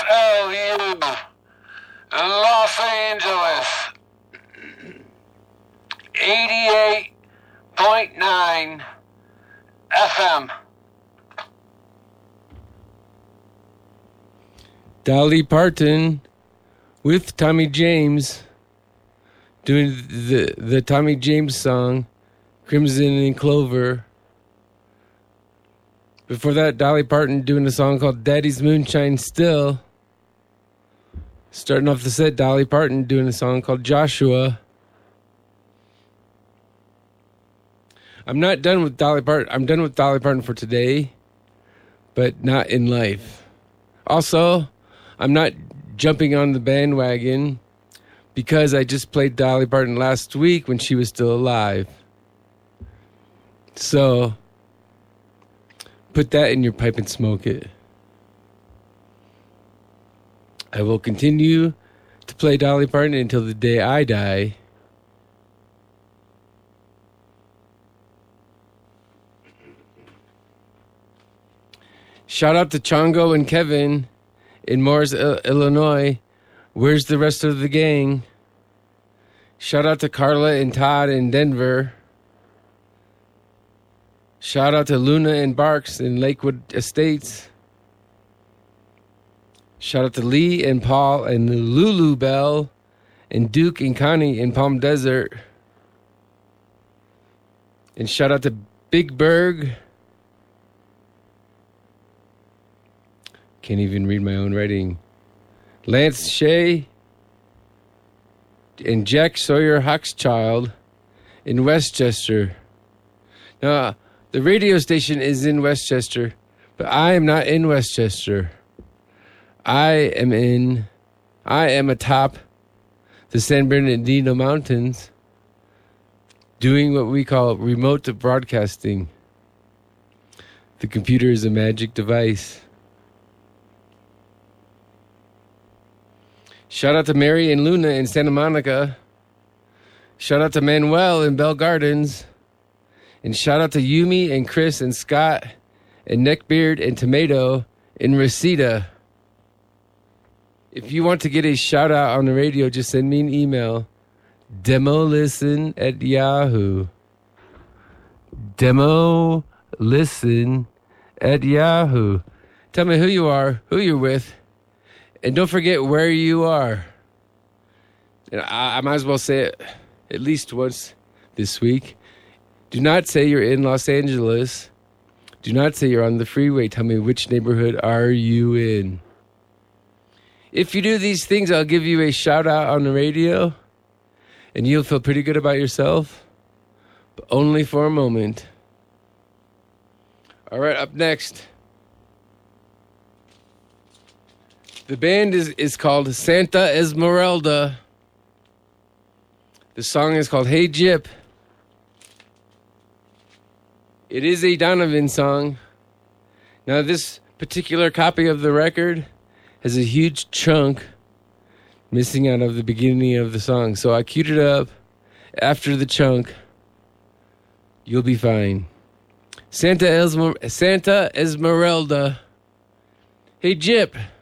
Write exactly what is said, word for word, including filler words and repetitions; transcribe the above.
L U, Los Angeles, eighty-eight point nine F M. Dolly Parton with Tommy James doing the the Tommy James song, Crimson and Clover. Before that, Dolly Parton doing a song called Daddy's Moonshine Still. Starting off the set, Dolly Parton doing a song called Joshua. I'm not done with Dolly Parton. I'm done with Dolly Parton for today, but not in life. Also, I'm not jumping on the bandwagon because I just played Dolly Parton last week when she was still alive. So, put that in your pipe and smoke it. I will continue to play Dolly Parton until the day I die. Shout out to Chongo and Kevin in Morris, Illinois. Where's the rest of the gang? Shout out to Carla and Todd in Denver. Shout out to Luna and Barks in Lakewood Estates. Shout out to Lee and Paul and Lulu Bell and Duke and Connie in Palm Desert. And shout out to Big Berg. Can't even read my own writing. Lance Shea and Jack Sawyer Hochschild in Westchester. Now, the radio station is in Westchester, but I am not in Westchester. I am in, I am atop the San Bernardino Mountains doing what we call remote broadcasting. The computer is a magic device. Shout out to Mary and Luna in Santa Monica. Shout out to Manuel in Bell Gardens. And shout out to Yumi and Chris and Scott and Neckbeard and Tomato in Reseda. If you want to get a shout out on the radio, just send me an email. Demolisten at Yahoo. Demolisten at Yahoo. Tell me who you are, who you're with. And don't forget where you are. And I, I might as well say it at least once this week. Do not say you're in Los Angeles. Do not say you're on the freeway. Tell me which neighborhood are you in. If you do these things, I'll give you a shout out on the radio. And you'll feel pretty good about yourself. But only for a moment. All right, up next. The band is, is called Santa Esmeralda. The song is called Hey Jip. It is a Donovan song. Now, this particular copy of the record has a huge chunk missing out of the beginning of the song. So I queued it up after the chunk. You'll be fine. Santa Esmer- Santa Esmeralda. Hey Jip.